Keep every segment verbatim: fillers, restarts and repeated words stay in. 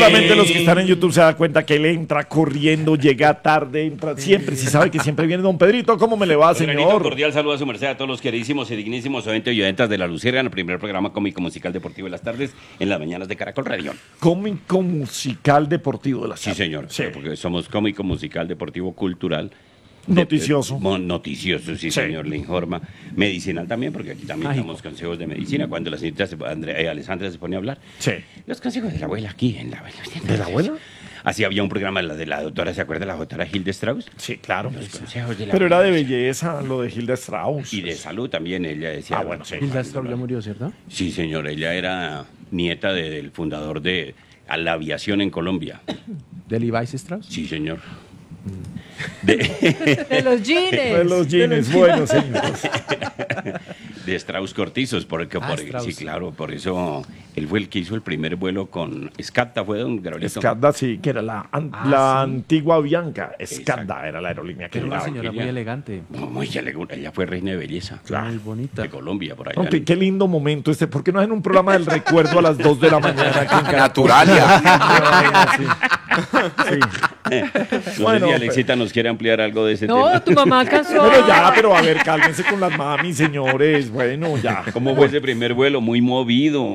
Seguramente los que están en YouTube se dan cuenta que él entra corriendo, llega tarde, entra siempre. Si sabe que siempre viene don Pedrito, ¿cómo me le va, Don señor? Un cordial saludo a su merced, a todos los queridísimos y dignísimos oyentes y oyentas de La Luciérnaga, el primer programa cómico musical deportivo de las tardes, en las mañanas de Caracol Radio. Cómico musical deportivo de la Sí, tarde. señor, Sí. porque somos cómico musical deportivo cultural. Noticioso. De, de, noticioso, sí, sí, señor, le informa. Medicinal también, porque aquí también Mágico. damos consejos de medicina. Cuando la señorita se, Andrea, eh, Alessandra se pone a hablar. Sí. Los consejos de la abuela aquí en la ¿De la abuela? Así había un programa de la, de la doctora, ¿se acuerda? La doctora Hilde Strauss. Sí, claro. Los consejos de la Pero era de abuela. belleza lo de Hilda Strauss. Y de salud también, ella decía. Ah, bueno, sí. Hilda Strauss ya murió, ¿cierto? Sí, señor, ella era nieta de- del fundador de a la aviación en Colombia. ¿De Levi Strauss? Sí, señor. De, De los jeans. De los jeans, bueno, señores. de Strauss Cortizos, porque Ah, por, Strauss. sí, claro, por eso él fue el que hizo el primer vuelo con Scatta, fue don Gabrielito. Escada, sí, que era la, an- Ah, la sí. antigua Bianca. Escada Exacto. era la aerolínea que Era una llegaba. señora muy ella- elegante, Muy elegante, ella fue reina de belleza. muy bonita. De Colombia, por allá. No, qué, qué lindo momento este. ¿Por qué no hacen un programa del recuerdo a las dos de la mañana aquí en Caracol? Naturalia. Sí. Sí. No Bueno, sé si Alexita nos quiere ampliar algo de ese No, tema. tu mamá alcanzó. Pero ya, pero a ver, cálmense con las mami, señores. Bueno, ya. ¿Cómo fue ese primer vuelo? Muy movido.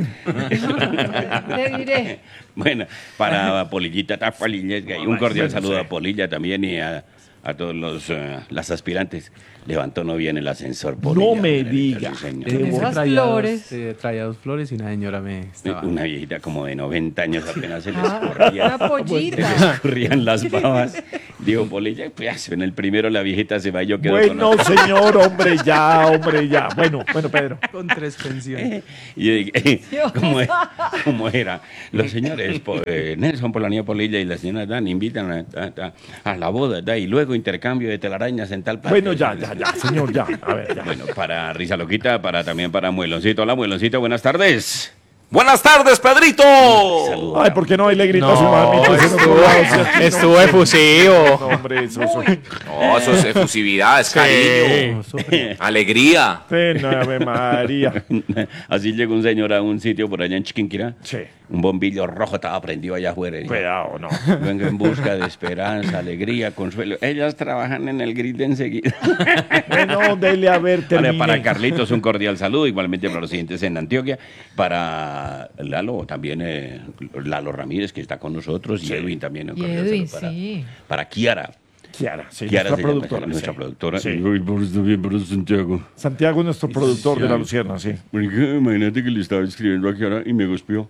Le diré. Bueno, para Polillita Tafalilla, un cordial saludo a Polilla también y a, a todos los eh, las aspirantes. Levantó no bien el ascensor. Polilla. No me Sí, diga. señor. Qué Esas bueno. traía dos- flores. eh, traía dos flores y una señora me estaba... Una viejita como de noventa años apenas se le Ah, escorría. una pollita. Se le escurrían las babas. Digo, Polilla, pues en el primero la viejita se va y yo quedo Bueno, con señor, hombre, ya, hombre, ya. Bueno, bueno, Pedro. Con tres pensiones. Y yo dije, Dios. ¿cómo, e- cómo era? Los señores, po- eh, Nelson Polanía Polilla y la señora Dan invitan a, a- a la boda, da, y luego intercambio de telarañas en tal parte. Bueno, ya, ya, ya, señor, ya. A ver, ya. Bueno, para Risa Loquita, para también para Mueloncito. Hola, Mueloncito, buenas tardes. Buenas tardes, Pedrito. Saludos. Ay, ¿por qué no? Ahí le grita a su No, mami. Entonces, en estuvo, otro lado, sí, aquí no. estuvo efusivo. No, hombre, eso, eso. No, eso es efusividad, es cariño, No, súper. alegría. Sí, no, Ave María. Así llegó un señor a un sitio por allá en Chiquinquirá. Sí. Un bombillo rojo estaba prendido allá afuera. Y yo, Cuidado, no. vengo en busca de esperanza, alegría, consuelo. Ellas trabajan en el grid enseguida. Bueno, dele a ver, Vale, termine. para Carlitos un cordial saludo, igualmente para los siguientes en Antioquia, para Lalo también, eh, Lalo Ramírez que está con nosotros y Edwin también. Un Y cordial Edwin, saludo para, sí. para Kiara. Kiara, sí, Kiara nuestra se llama, productora. nuestra sí. productora. Sí. Uy, por eso bien, por eso Santiago. Santiago es nuestro productor de La Lucierna, sí. Marica, imagínate que le estaba escribiendo a Kiara y me gospió.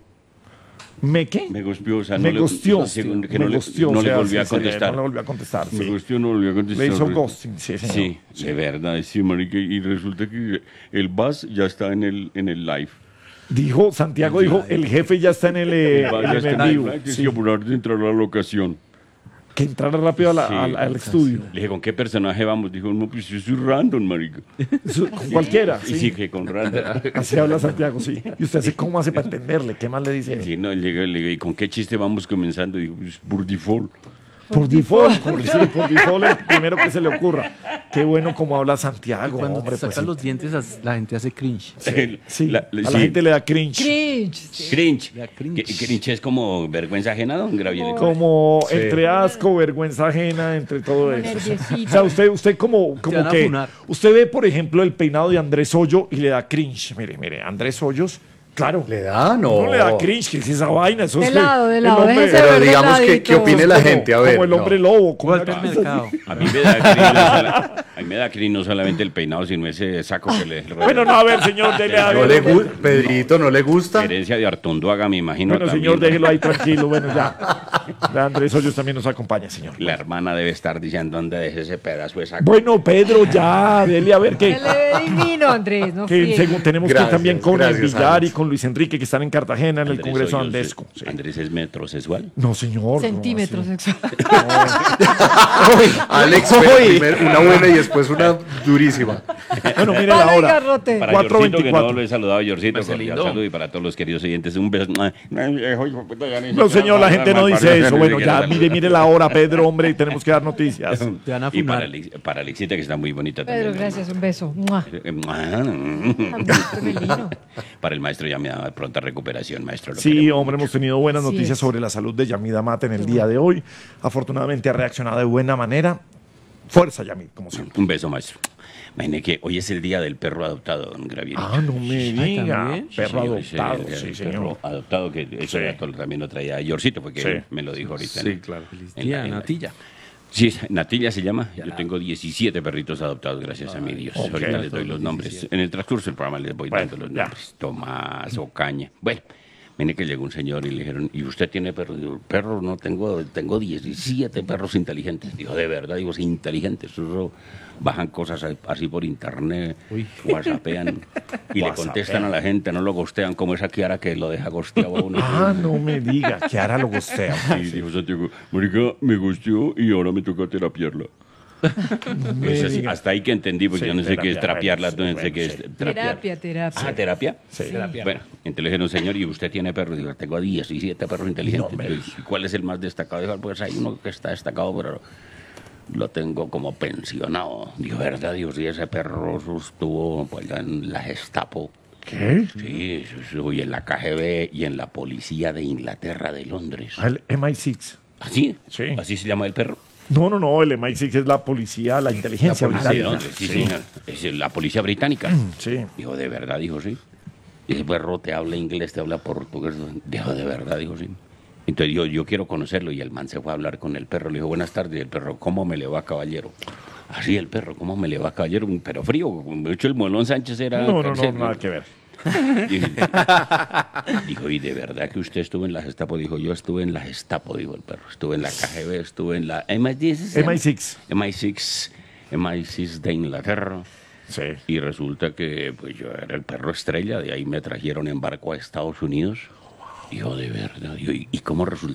¿Me qué? Me gospió, o sea, Me no gosteó. le, según que Me no le, gosteó, no o le sea, volví sí, a sí, contestar. No le volvió a contestar, Me sí. gosteó, no volvió a contestar. Le hizo ghosting, sí, señor. Sí, de verdad, sí, marica, y resulta que el bus ya está en el, en el live. Dijo, Santiago dijo, el jefe ya está en el, eh, El bus en ya el está en en el vivo. live, que Sí. que apurar de entrar a la locación. Que entrara rápido a la- Sí. al, al estudio. Le dije, ¿con qué personaje vamos? Dijo, no, pues yo soy random, marica. Eso, con cualquiera, Y sí, sí. que con random. Así habla Santiago, sí. ¿Y usted hace cómo hace para entenderle? ¿Qué más le dice? Sí, no, le digo, le digo, ¿y con qué chiste vamos comenzando? Dijo, pues por default. Por default, por, sí, por default, el primero que se le ocurra. Qué bueno como habla Santiago, Cuando hombre. sacan Pues, sí. los dientes, as- la gente hace cringe. El- Sí, la- a la- la sí. gente le da cringe. Cringe. sí. Cringe. La cringe. Que- Cringe es como vergüenza ajena, don Gabriel. Como entre asco, vergüenza ajena, entre todo Como eso. nerviosito. O sea, usted, usted como, Te como van a que... funar. Usted ve, por ejemplo, el peinado de Andrés Hoyo y le da cringe. Mire, mire, Andrés Hoyos, claro. ¿Le da? No. No le da cringe, que es esa vaina. Eso De es lado, de el lado, hombre- déjese Pero ver de digamos que, ladito. ¿qué opine la como- gente? A ver. Como el no. hombre lobo. Como Walter una- Mercado. A mí me da cringe no, sola- a mí me da cringe no solamente el peinado, sino ese saco que le... Bueno, no, a ver, señor, dele a ¿No ver. le gusta? Pedrito, ¿no le gusta? Herencia de Artonduaga, me imagino. Bueno, también. señor, déjelo ahí tranquilo. Bueno, ya. Ya Andrés Hoyos también nos acompaña, señor. La hermana debe estar diciendo dónde dejé ese pedazo de saco. Bueno, Pedro, ya, dele a ver qué. Se le ve divino, Andrés. No Que friegue. según tenemos Gracias, que ir también con el gracias, Villar y Alex. con Luis Enrique, que están en Cartagena en el Andrés Congreso Hoyos, Andesco. Sí. Andrés es metrosexual. No, señor. Centímetro no, sí. sexual. Alex, pero primero una buena y después una durísima. Bueno, mire Palo la y hora. garrote. Para cuatro Yorcito, que no veinticuatro. lo he saludado, Yorcito, Marcelino. cordial saludo y para todos los queridos oyentes, un beso. No, señor, la gente no dice Eso, bueno, Ni ya siquiera mire, mire la hora, Pedro, hombre, y tenemos que dar noticias. Te van a Y funar. para, Alex- para Alexita, que está muy bonita Pedro, también. gracias, un beso. ¡Mua! Eh, Alberto Melino. Para el maestro ya me da pronta recuperación, maestro. lo Sí, queremos hombre, hemos mucho. tenido buenas Así noticias es. sobre la salud de Yamida Mate en el día de hoy. Afortunadamente ha reaccionado de buena manera. Fuerza, Yamid, como siempre. Un beso, maestro. Imagine que hoy es el día del perro adoptado, don Gravier. Ah, no me diga. ¿también? Perro Sí, hoy es el adoptado, día sí, del señor. perro adoptado, que ese Sí. dato también lo traía Yorcito, porque Sí. él me lo dijo ahorita. Sí, ¿no? claro. Feliz En día, la- en la- Natilla. Sí, Natilla se llama. Yo tengo diecisiete perritos adoptados, gracias a mi Dios. ok. Ahorita les doy los nombres. En el transcurso del programa les voy Bueno, dando los ya. nombres. Tomás, Ocaña. Bueno, viene que llegó un señor y le dijeron, ¿y usted tiene perros? Digo, perros no tengo, tengo diecisiete perros inteligentes. Dijo, de verdad, digo, sí, inteligentes. Eso bajan cosas a- así por internet, whatsappean y le contestan a la gente, no lo gostean como esa Kiara que lo deja gosteado a uno. Ah, no me diga, que ahora lo gustea. Y dijo Santiago, marica, me gusteó y ahora me toca terapiarla. Pues así, hasta ahí que entendí, porque Sí, yo no sé qué es terapia, trapearla, bueno, no sé qué es sí. trapear. Terapia, terapia. Ah, terapia. Sí. Bueno, entonces le dijeron, señor, ¿y usted tiene perros? Digo, tengo diecisiete perros inteligentes. No me Digo, ¿y cuál es el más destacado? Dijo, pues hay uno que está destacado, pero lo tengo como pensionado. Dijo, ¿verdad? Dios, y ese perro estuvo pues, en la Gestapo. ¿Qué? Sí, sí, sí, y en la K G B y en la policía de Inglaterra, de Londres. Ah, el M I seis. ¿Así? Sí. ¿Así se llama el perro? No, no, no, el M I seis es la policía, la inteligencia Ah, sí, británica. Londres, sí, señor. Es la policía británica. Sí. Dijo, ¿de verdad? Dijo, sí. Y ese perro te habla inglés, te habla portugués. Dijo, ¿de verdad? Dijo, sí. Entonces yo, yo quiero conocerlo y el man se fue a hablar con el perro. Le dijo, buenas tardes. Y el perro, ¿cómo me le va, caballero? Así el perro, ¿cómo me le va, caballero? Pero frío. De hecho, el Molón Sánchez era... No, no, no, tercero. nada que ver. Y- dijo, ¿y de verdad que usted estuvo en la Gestapo? Dijo, yo estuve en la Gestapo, dijo el perro. Estuve en la K G B, estuve en la M I seis. M I seis. M I seis, M I seis de Inglaterra. Sí. Y resulta que pues yo era el perro estrella, de ahí me trajeron en barco a Estados Unidos. Dijo, de verdad. Dijo, ¿y, y cómo resultó